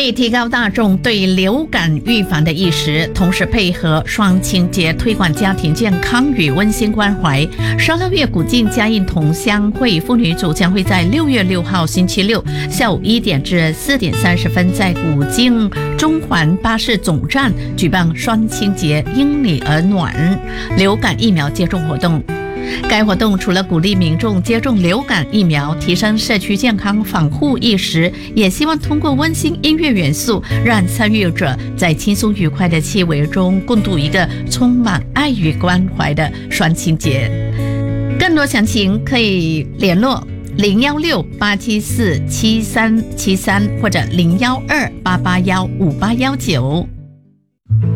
为提高大众对流感预防的意识，同时配合双清节推广家庭健康与温馨关怀，12月古晋嘉应同乡会妇女组将会在6月6号星期六下午1点至4点30分在古晋中环巴士总站举办双清节因你而暖流感疫苗接种活动。该活动除了鼓励民众接种流感疫苗，提升社区健康防护意识，也希望通过温馨音乐元素，让参与者在轻松愉快的气氛中共度一个充满爱与关怀的双清节。更多详情可以联络016-874-7373或者012-881-5819。